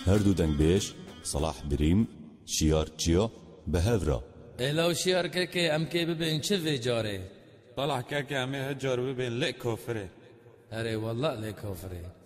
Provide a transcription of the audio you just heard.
هردو دنگ بیش صلاح بریم شیار چیو به هفرا لو شیار که ام که ببین چه وی جاره طلع كاكا عمي هجر ببين لك كفره اره والله لك کافره